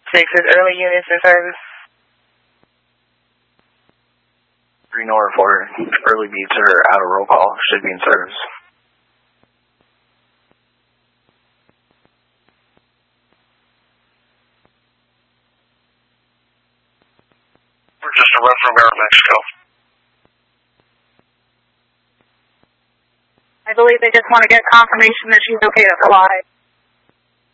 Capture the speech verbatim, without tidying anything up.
Six is early units in service. Three Nora for early beats are out of roll call. Should be in service. We're just a run from Aeromexico. I believe they just want to get confirmation that she's okay to fly.